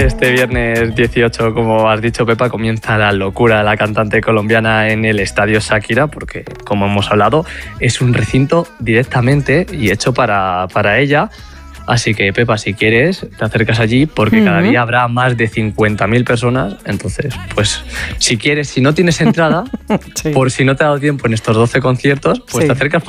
Este viernes 18, como has dicho, Pepa, comienza la locura de la cantante colombiana en el Estadio Shakira, porque, como hemos hablado, es un recinto directamente y hecho para ella. Así que, Pepa, si quieres, te acercas allí porque cada día habrá más de 50.000 personas. Entonces, pues, si quieres, si no tienes entrada, por si no te ha dado tiempo en estos 12 conciertos, pues te acercas